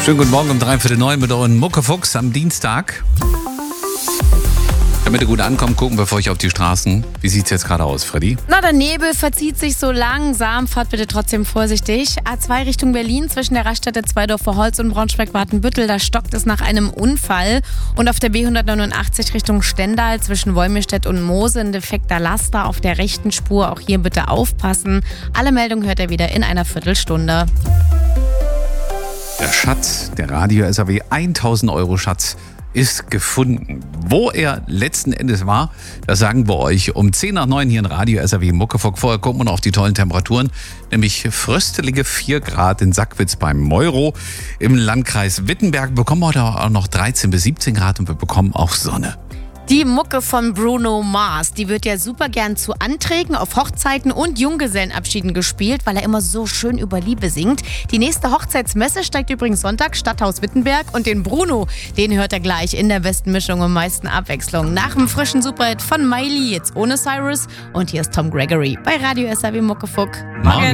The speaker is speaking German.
Schönen guten Morgen um 8:45 mit euren Muckefuchs am Dienstag. Damit ihr gut ankommt, gucken wir für euch auf die Straßen. Wie sieht es jetzt gerade aus, Freddy? Na, der Nebel verzieht sich so langsam. Fahrt bitte trotzdem vorsichtig. A2 Richtung Berlin zwischen der Raststätte Zweidorfer-Holz und Braunschweig-Watenbüttel. Da stockt es nach einem Unfall. Und auf der B189 Richtung Stendal zwischen Wolmirstedt und Moose ein defekter Laster auf der rechten Spur. Auch hier bitte aufpassen. Alle Meldungen hört ihr wieder in einer Viertelstunde. Der Schatz, der Radio-SAW 1000 Euro Schatz ist gefunden. Wo er letzten Endes war, das sagen wir euch um 10:09 hier in Radio-SAW Muckefuck. Vorher gucken wir noch auf die tollen Temperaturen, nämlich fröstelige 4 Grad in Sackwitz beim Meuro. Im Landkreis Wittenberg bekommen wir heute auch noch 13 bis 17 Grad und wir bekommen auch Sonne. Die Mucke von Bruno Mars, die wird ja super gern zu Anträgen auf Hochzeiten und Junggesellenabschieden gespielt, weil er immer so schön über Liebe singt. Die nächste Hochzeitsmesse steigt übrigens Sonntag, Stadthaus Wittenberg. Und den Bruno, den hört er gleich in der besten Mischung und meisten Abwechslung. Nach dem frischen Superhit von Miley, jetzt ohne Cyrus. Und hier ist Tom Gregory bei Radio SAW Muckefuck. Morgen.